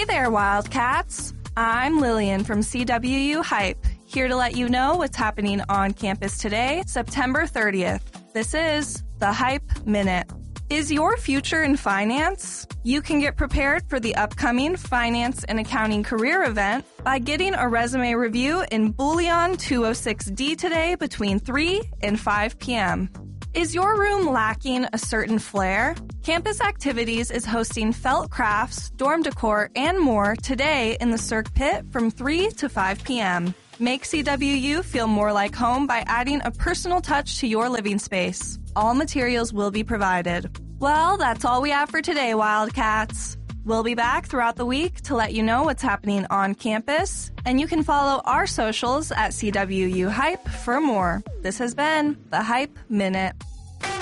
Hey there, Wildcats! I'm Lillian from CWU Hype, here to let you know what's happening on campus today, September 30th. This is the Hype Minute. Is your future in finance? You can get prepared for the upcoming Finance and Accounting Career Event by getting a resume review in Bullion 206D today between 3 and 5 p.m. Is your room lacking a certain flair? Campus Activities is hosting felt crafts, dorm decor, and more today in the Cirque Pit from 3 to 5 p.m. Make CWU feel more like home by adding a personal touch to your living space. All materials will be provided. Well, that's all we have for today, Wildcats. We'll be back throughout the week to let you know what's happening on campus, and you can follow our socials at CWU Hype for more. This has been the Hype Minute.